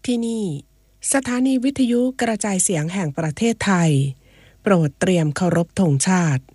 ที่นี่สถานีวิทยุกระจายเสียงแห่งประเทศไทยโปรดเตรียมเคารพธงชาติ